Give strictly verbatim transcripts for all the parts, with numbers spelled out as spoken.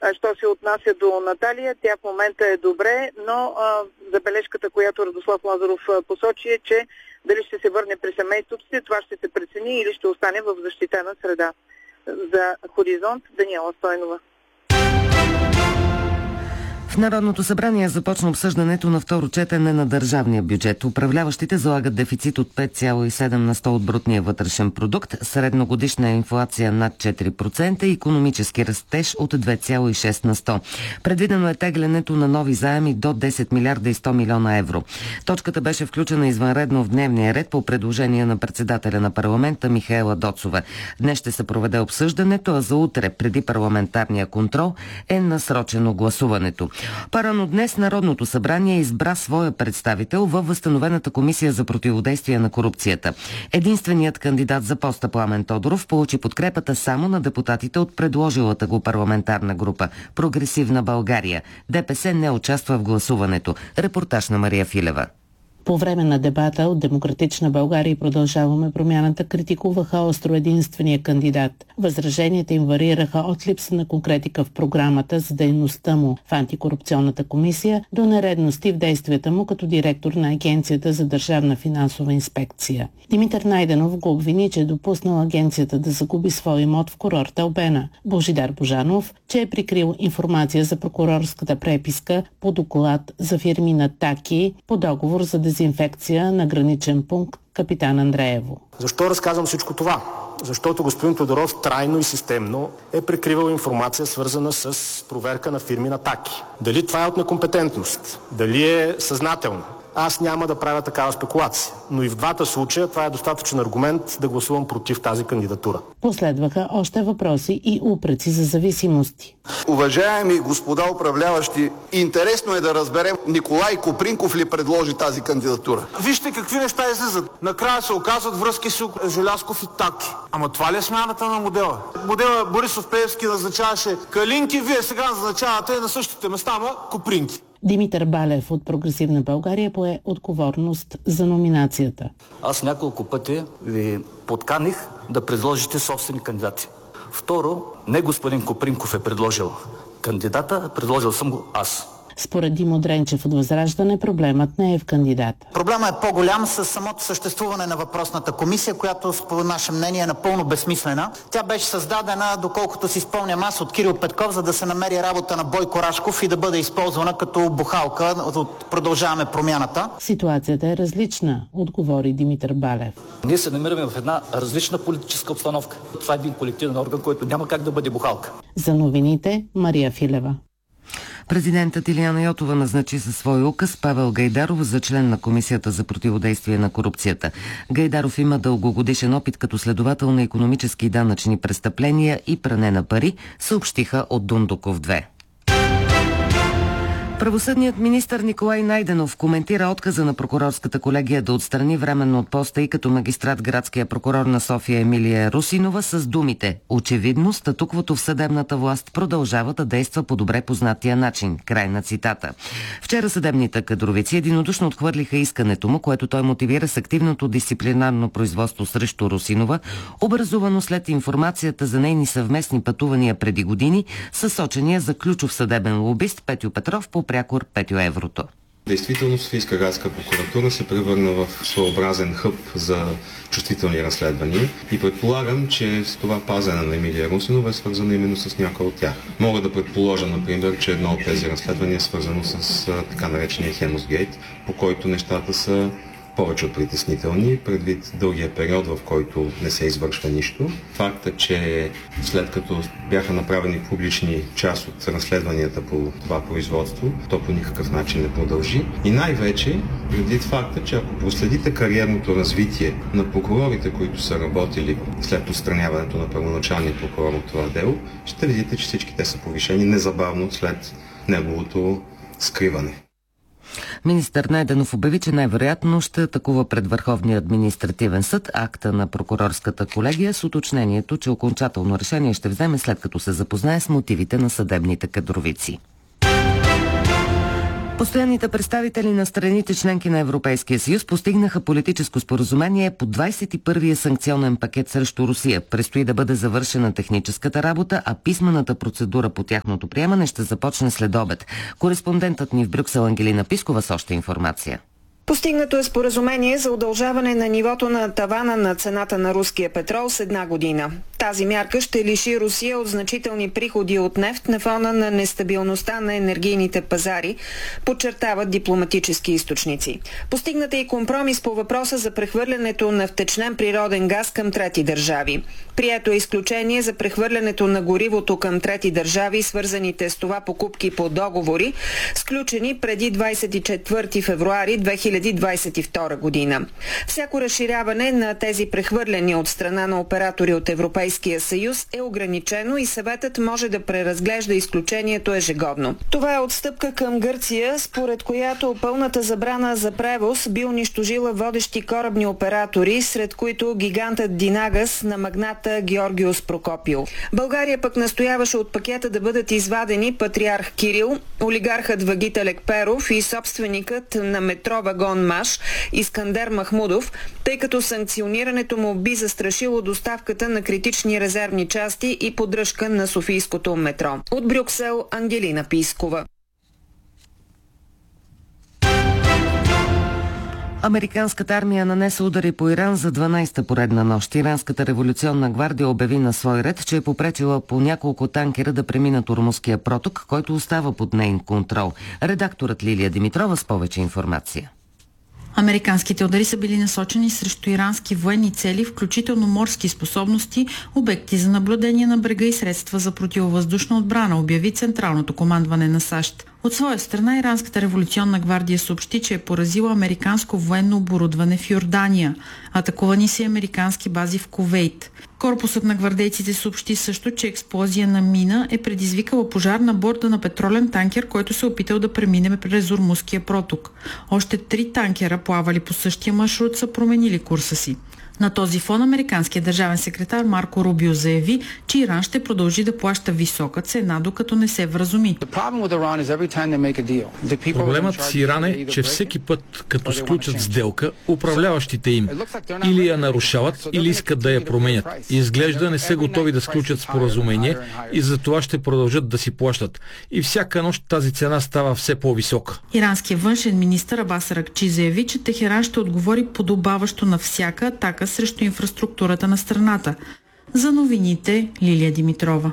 А що се отнася до Наталия, тя в момента е добре, но а, забележката, която Радослав Лазаров а, посочи е, че дали ще се върне при семейството си, това ще се прецени или ще остане в защитена среда. За Хоризонт, Даниела Стойнова. В Народното събрание започна обсъждането на второ четене на държавния бюджет. Управляващите залагат дефицит от пет цяло и седем на сто от брутния вътрешен продукт, средногодишна инфлация над четири процента и икономически растеж от две цяло и шест на сто. Предвидено е теглянето на нови заеми до десет милиарда и сто милиона евро. Точката беше включена извънредно в дневния ред по предложение на председателя на парламента Михаела Доцова. Днес ще се проведе обсъждането, а за утре, преди парламентарния контрол, е насрочено гласуването. По-рано днес Народното събрание избра своя представител във възстановената комисия за противодействие на корупцията. Единственият кандидат за поста Пламен Тодоров получи подкрепата само на депутатите от предложилата го парламентарна група Прогресивна България. ДПС не участва в гласуването. Репортаж на Мария Филева. По време на дебата от Демократична България и Продължаваме промяната критикуваха остро единствения кандидат. Възраженията им варираха от липса на конкретика в програмата за дейността му в антикорупционната комисия до нередности в действията му като директор на Агенцията за държавна финансова инспекция. Димитър Найденов го обвини, че е допуснал агенцията да загуби свой имот в курорт Албена. Божидар Божанов, че е прикрил информация за прокурорската преписка по доклад за фирми на Таки по договор за дезинфекция на граничен пункт Капитан Андреево. Защо разказвам всичко това? Защото господин Тодоров трайно и системно е прикривал информация, свързана с проверка на фирми на Таки. Дали това е от некомпетентност, дали е съзнателно, аз няма да правя такава спекулация. Но и в двата случая това е достатъчен аргумент да гласувам против тази кандидатура. Последваха още въпроси и упреци за зависимости. Уважаеми господа управляващи, интересно е да разберем Николай Копринков ли предложи тази кандидатура. Вижте какви неща излизат. Накрая се оказват връзки с Желязков и Таки. Ама това ли е смяната на модела? Модела Борисов Пеевски назначаваше Калинки, вие сега назначавате на същите места, ама Копринки. Димитър Балев от Прогресивна България пое отговорност за номинацията. Аз няколко пъти ви подканих да предложите собствени кандидати. Второ, не господин Копринков е предложил кандидата, предложил съм го аз. Според Димо Дренчев от Възраждане, проблемът не е в кандидата. Проблемът е по-голям с самото съществуване на въпросната комисия, която според наше мнение е напълно безсмислена. Тя беше създадена, доколкото си спомням аз, от Кирил Петков, за да се намери работа на Бойко Рашков и да бъде използвана като бухалка от Продължаваме промяната. Ситуацията е различна, отговори Димитър Балев. Ние се намираме в една различна политическа обстановка. Това е един колективен орган, който няма как да бъде бухалка. За новините Мария Филева. Президентът Илияна Йотова назначи със свой указ Павел Гайдаров за член на Комисията за противодействие на корупцията. Гайдаров има дългогодишен опит като следовател на икономически и данъчни престъпления и пране на пари, съобщиха от Дундуков две. Правосъдният министър Николай Найденов коментира отказа на прокурорската колегия да отстрани временно от поста и като магистрат градския прокурор на София Емилия Русинова с думите: очевидно статуквото в съдебната власт продължава да действа по добре познатия начин. Край на цитата. Вчера съдебните кадровици единодушно отхвърлиха искането му, което той мотивира с активното дисциплинарно производство срещу Русинова, образувано след информацията за нейни съвместни пътувания преди години с сочения за ключов съдебен лобист Петю Петров по прякор Петю Еврото. Действително Софийска градска прокуратура се превърна в своеобразен хъб за чувствителни разследвания и предполагам, че с това пазене на Емилия Русинова е свързано именно с някои от тях. Мога да предположа, например, че едно от тези разследвания е свързано с така наречения Хемосгейт, по който нещата са повече от притеснителни, предвид дългия период, в който не се извършва нищо. Факта, че след като бяха направени публични част от разследванията по това производство, то по никакъв начин не продължи. И най-вече, предвид факта, че ако проследите кариерното развитие на прокурорите, които са работили след отстраняването на първоначалния прокурор от това дело, ще видите, че всички те са повишени незабавно след неговото скриване. Министър Найденов обяви, че най-вероятно ще атакува пред Върховния административен съд акта на прокурорската колегия с уточнението, че окончателно решение ще вземе след като се запознае с мотивите на съдебните кадровици. Постоянните представители на страните членки на Европейския съюз постигнаха политическо споразумение по двадесет и първия санкционен пакет срещу Русия. Предстои да бъде завършена техническата работа, а писмената процедура по тяхното приемане ще започне след обед. Кореспондентът ни в Брюксел Ангелина Пискова с още информация. Постигнато е споразумение за удължаване на нивото на тавана на цената на руския петрол с една година. Тази мярка ще лиши Русия от значителни приходи от нефт на фона на нестабилността на енергийните пазари, подчертават дипломатически източници. Постигната и компромис по въпроса за прехвърлянето на втечнен природен газ към трети държави. Прието е изключение за прехвърлянето на горивото към трети държави, свързаните с това покупки по договори, сключени преди двадесет и четвърти февруари две хиляди двадесет и втора година. Всяко разширяване на тези прехвърляния от страна на оператори от Европейския съюз е ограничено и съветът може да преразглежда изключението ежегодно. Това е отстъпка към Гърция, според която пълната забрана за превоз би унищожила водещи корабни оператори, сред които гигантът Динагас на магната Георгиос Прокопио. България пък настояваше от пакета да бъдат извадени патриарх Кирил, олигархът Вагит Алекперов и собственикът на метро вагон МАШ Искандер Махмудов, тъй като санкционирането му би застрашило доставката на критични резервни части и поддръжка на софийското метро. От Брюксел Ангелина Пискова. Американската армия нанесе удари по Иран за дванадесета поредна нощ. Иранската революционна гвардия обяви на свой ред, че е попречила по няколко танкера да преминат Ормузския проток, който остава под нейн контрол. Редакторът Лилия Димитрова с повече информация. Американските удари са били насочени срещу ирански военни цели, включително морски способности, обекти за наблюдение на брега и средства за противовъздушна отбрана, обяви Централното командване на САЩ. От своя страна Иранската революционна гвардия съобщи, че е поразила американско военно оборудване в Йордания. Атакувани са американски бази в Кувейт. Корпусът на гвардейците съобщи също, че експлозия на мина е предизвикала пожар на борда на петролен танкер, който се опитал да премине през Ормузския проток. Още три танкера, плавали по същия маршрут, са променили курса си. На този фон американският държавен секретар Марко Рубио заяви, че Иран ще продължи да плаща висока цена, докато не се вразуми. Проблемът с Иран е, че всеки път, като сключат сделка, управляващите им или я нарушават, или искат да я променят. Изглежда не са готови да сключат споразумение и за това ще продължат да си плащат. И всяка нощ тази цена става все по-висока. Иранският външен министър Абас Аракчи заяви, че Техеран ще отговори подобаващо на всяка атака срещу инфраструктурата на страната. За новините Лилия Димитрова.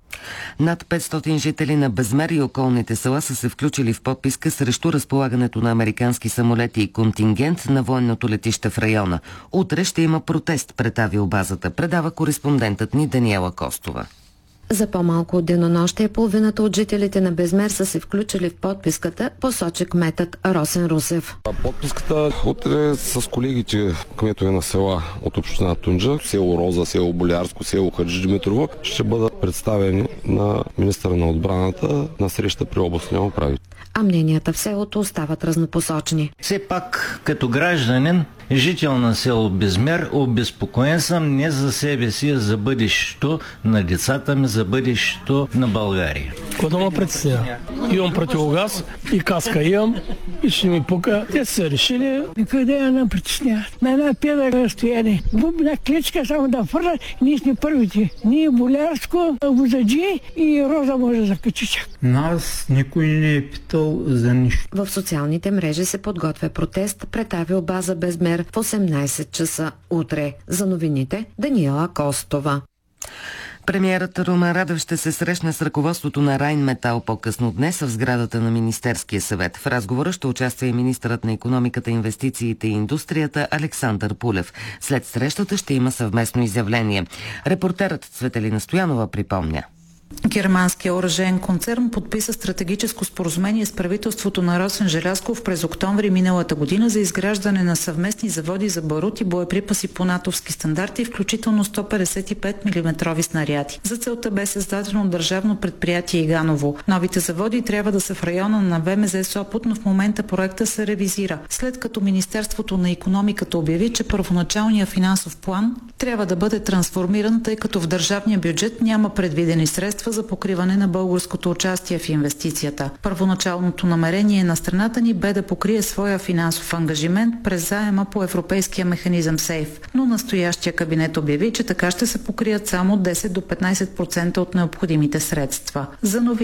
Над петстотин жители на Безмер и околните села са се включили в подписка срещу разполагането на американски самолети и контингент на военното летище в района. Утре ще има протест пред авиобазата, предава кореспондентът ни Даниела Костова. За по-малко от денонощие половината от жителите на Безмер са се включили в подписката, посочи кметът Росен Русев. Подписката утре с колегите кметове на села от община Тунджа, село Роза, село Болярско, село Хаджи Димитрово, ще бъдат представени на министъра на отбраната на среща при областния управител. А мненията в селото остават разнопосочни. Все пак, като гражданин, жител на село Безмер, обезпокоен съм не за себе си, а за бъдещето на децата ми, за бъдещето на България. Какво ме представя? Имам противогаз и каска имам и ще ми пука. Те са решили. Никъде я не притесня. На една педа разстояние. Бубна клечка само да фърля. Ние сме първите. Ние Болярско, Возаджи и Роза може да закачи чак. Нас никой не е питал за нищо. В социалните мрежи се подготвя протест пред авиобаза Безмер в осемнадесет часа утре. За новините Даниела Костова. Премиерът Румен Радев ще се срещне с ръководството на Райнметал по-късно днес в сградата на Министерския съвет. В разговора ще участва и министърът на икономиката, инвестициите и индустрията Александър Пулев. След срещата ще има съвместно изявление. Репортерът Цветелина Стоянова припомня. Германския оръжеен концерн подписа стратегическо споразумение с правителството на Росен Желязков през октомври миналата година за изграждане на съвместни заводи за барут и боеприпаси по натовски стандарти, включително сто петдесет и пет милиметрови снаряди. За целта бе създадено държавно предприятие Иганово. Новите заводи трябва да са в района на ВМЗ Сопот, но в момента проекта се ревизира, след като Министерството на икономиката обяви, че първоначалният финансов план трябва да бъде трансформиран, тъй като в държавния бюджет няма предвидени средства средства за покриване на българското участие в инвестицията. Първоначалното намерение на страната ни бе да покрие своя финансов ангажимент през заема по европейския механизъм СЕЙФ, но настоящия кабинет обяви, че така ще се покрият само десет до петнайсет процента от необходимите средства. За нови